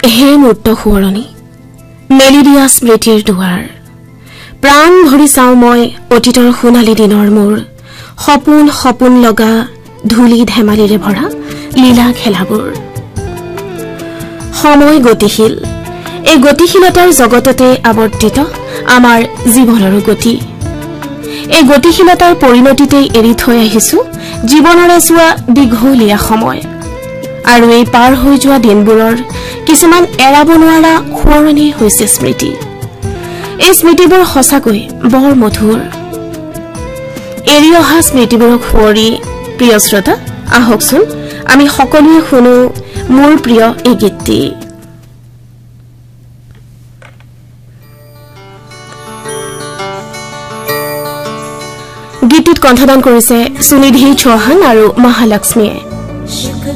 হে মূৰ্ত সোঁৱৰণি মেলি দিয়া স্মৃতিৰ দুৱাৰ প্ৰাণ ভৰি চাওঁ মই অতীতৰ সোণালী দিনৰ মোৰ সপোন সপোন লগা ধূলি ধেমালিৰে ভৰা লীলা খেলাবোৰ সময় গতিশীল এই গতিশীলতাৰ জগততে আৱৰ্তিত আমাৰ জীৱনৰো গতি এই গতিশীলতাৰ পৰিণতিতেই এৰি থৈ আহিছো জীৱনৰে যোৱা দীঘলীয়া সময় আৰু এই পাৰ হৈ যোৱা দিনবোৰৰ কিছুমান এৰাব নোৱাৰা সোঁৱৰণি হৈছে স্মৃতি এই স্মৃতিবোৰ সঁচাকৈ বৰ মধুৰ এৰি অহা স্মৃতিবোৰক সোঁৱৰি প্ৰিয় শ্ৰোতা আহকচোন আমি সকলোৱে শুনো মোৰ প্ৰিয় এই গীতটি গীতটিত কণ্ঠদান কৰিছে সুনিধি চৌহান আৰু মহালক্ষ্মীয়ে